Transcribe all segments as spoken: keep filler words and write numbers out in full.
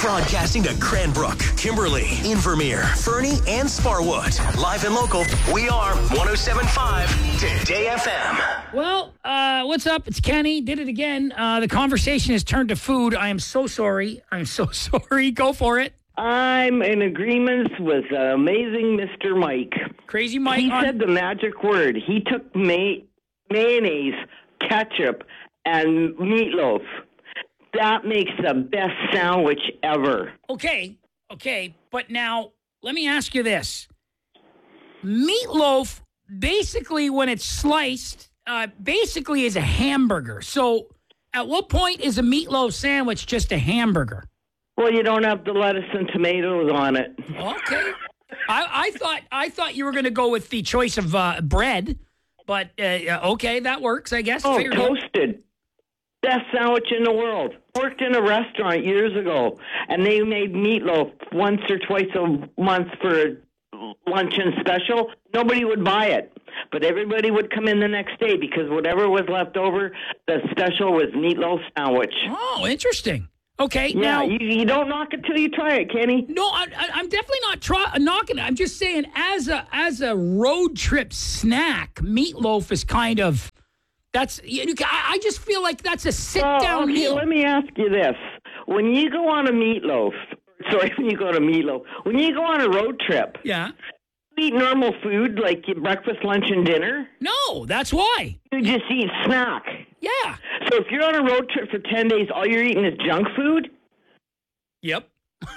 Broadcasting to Cranbrook, Kimberly, Invermere, Fernie, and Sparwood. Live and local, we are one oh seven point five Today F M. Well, uh, what's up? It's Kenny. Did it again. Uh, the conversation has turned to food. I am so sorry. I'm so sorry. Go for it. I'm in agreement with uh, amazing Mister Mike. Crazy Mike. He on- said the magic word. He took may- mayonnaise, ketchup, and meatloaf. That makes the best sandwich ever. Okay, okay. But now, let me ask you this. Meatloaf, basically, when it's sliced, uh, basically is a hamburger. So at what point is a meatloaf sandwich just a hamburger? Well, you don't have the lettuce and tomatoes on it. Okay. I, I thought I thought you were going to go with the choice of uh, bread, but uh, okay, that works, I guess. Oh, Figured it. toasted. Best sandwich in the world. Worked in a restaurant years ago, and they made meatloaf once or twice a month for a luncheon special. Nobody would buy it, but everybody would come in the next day because whatever was left over, the special was meatloaf sandwich. Oh, interesting. Okay, Yeah, now you, you don't knock it till you try it, Kenny. no, I, I, I'm definitely not try, knocking it. I'm just saying, as a as a road trip snack, meatloaf is kind of that's. You, I, I just feel like that's a sit Oh, down okay, meal. let me ask you this: when you go on a meatloaf, sorry, when you go to meatloaf, when you go on a road trip, Yeah. you eat normal food like your breakfast, lunch, and dinner. No, that's why. You just eat snack. Yeah. So if you're on a road trip for ten days, all you're eating is junk food? Yep.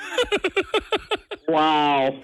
Wow.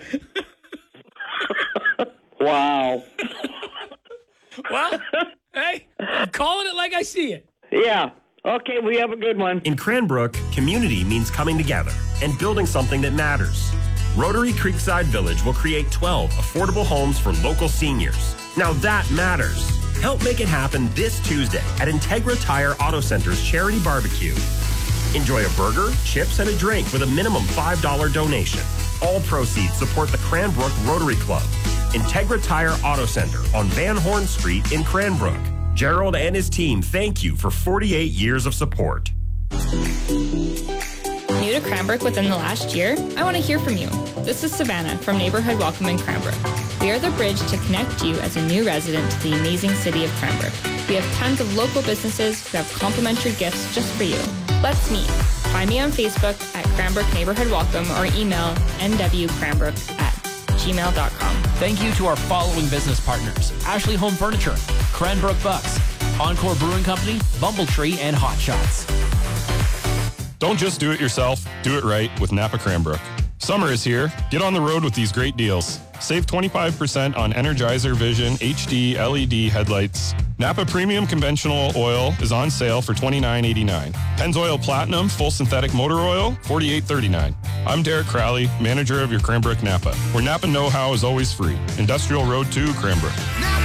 Wow. Well, hey, I'm calling it like I see it. Yeah. Okay, we have a good one. In Cranbrook, community means coming together and building something that matters. Rotary Creekside Village will create twelve affordable homes for local seniors. Now that matters. Help make it happen this Tuesday at Integra Tire Auto Center's Charity Barbecue. Enjoy a burger, chips, and a drink with a minimum five dollars donation. All proceeds support the Cranbrook Rotary Club. Integra Tire Auto Center on Van Horn Street in Cranbrook. Gerald and his team thank you for forty-eight years of support. New to Cranbrook within the last year? I want to hear from you. This is Savannah from Neighborhood Welcome in Cranbrook. We are the bridge to connect you as a new resident to the amazing city of Cranbrook. We have tons of local businesses who have complimentary gifts just for you. Let's meet. Find me on Facebook at Cranbrook Neighborhood Welcome or email n w cranbrook at gmail dot com. Thank you to our following business partners: Ashley Home Furniture, Cranbrook Bucks, Encore Brewing Company, Bumbletree, and Hot Shots. Don't just do it yourself, do it right with Napa Cranbrook. Summer is here. Get on the road with these great deals. Save twenty-five percent on Energizer Vision H D L E D headlights. Napa Premium Conventional Oil is on sale for twenty-nine eighty-nine. Pennzoil Platinum Full Synthetic Motor Oil, forty-eight thirty-nine. I'm Derek Crowley, manager of your Cranbrook Napa, where Napa know-how is always free. Industrial Road two, Cranbrook.